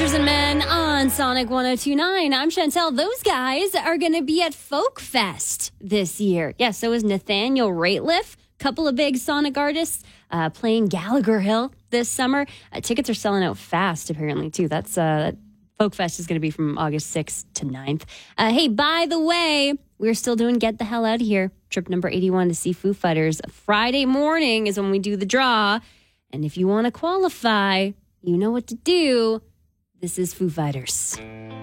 Monsters and Men on Sonic 102.9. I'm Chantel. Those guys are going to be at Folk Fest this year. Yeah, so is Nathaniel Rateliff. Couple of big Sonic artists playing Gallagher Hill this summer. Tickets are selling out fast, apparently, too. That's Folk Fest is going to be from August 6th to 9th. Hey, by the way, we're still doing Get the Hell Out of Here. Trip number 81 to see Foo Fighters. Friday morning is when we do the draw. And if you want to qualify, you know what to do. This is Foo Fighters.